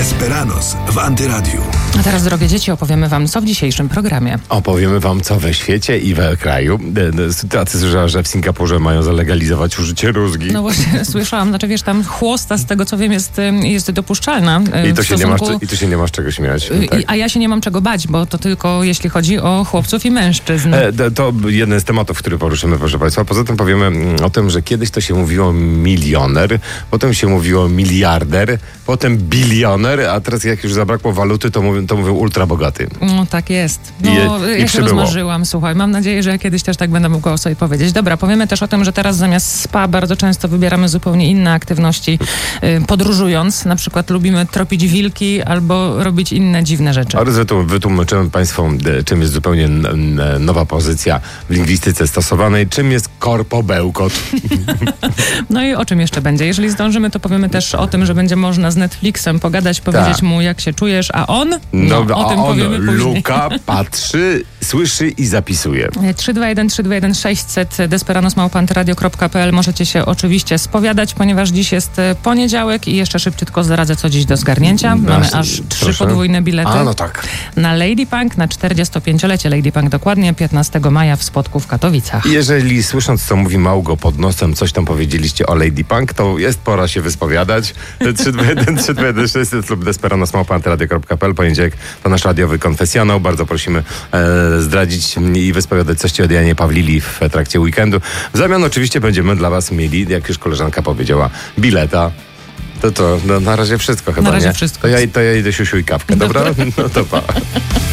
Desperados w Antyradiu. A teraz, drogie dzieci, opowiemy wam, co w dzisiejszym programie. Opowiemy wam, co we świecie i we kraju. Sytuacja słyszała, że w Singapurze mają zalegalizować użycie rózgi. No właśnie, słyszałam. Znaczy, wiesz, tam chłosta, z tego co wiem, jest dopuszczalna. I tu się nie masz czego śmiać. Tak. A ja się nie mam czego bać, bo to tylko jeśli chodzi o chłopców i mężczyzn. To jeden z tematów, który poruszymy, proszę państwa. Poza tym powiemy o tym, że kiedyś to się mówiło milioner, potem się mówiło miliarder, potem bilioner, a teraz jak już zabrakło waluty, to mówią ultra bogaty. No tak jest. No, ja się rozmarzyłam, słuchaj. Mam nadzieję, że ja kiedyś też tak będę mogła o sobie powiedzieć. Dobra, powiemy też o tym, że teraz zamiast spa bardzo często wybieramy zupełnie inne aktywności podróżując. Na przykład lubimy tropić wilki albo robić inne dziwne rzeczy. Oraz wytłumaczymy państwu, czym jest zupełnie nowa pozycja w lingwistyce stosowanej, czym jest korpobełkot. No i o czym jeszcze będzie? Jeżeli zdążymy, to powiemy też o tym, że będzie można z Netflixem pogadać, powiedzieć mu, jak się czujesz, a on? O tym powiemy później. Luka patrzy, słyszy i zapisuje. 321 600 desperados@antyradio.pl. Możecie się oczywiście spowiadać, ponieważ dziś jest poniedziałek i jeszcze szybciutko zdradzę, co dziś do zgarnięcia. Mamy aż 3 podwójne bilety. No tak. Na Lady Punk, na 45-lecie Lady Punk dokładnie, 15 maja w Spodku w Katowicach. Jeżeli słysząc, co mówi Małgo pod nosem, coś tam powiedzieliście o Lady Punk, to jest pora się wyspowiadać. 321 600 lub desperados@antyradio.pl. Poniedziałek to nasz radiowy konfesjonał. Bardzo prosimy zdradzić i wyspowiadać coś o Dianie Pawlili w trakcie weekendu. W zamian oczywiście będziemy dla was mieli, jak już koleżanka powiedziała, bileta. To na razie wszystko chyba, na razie nie? wszystko. To ja idę siusiu i kawkę, dobra? No to pa.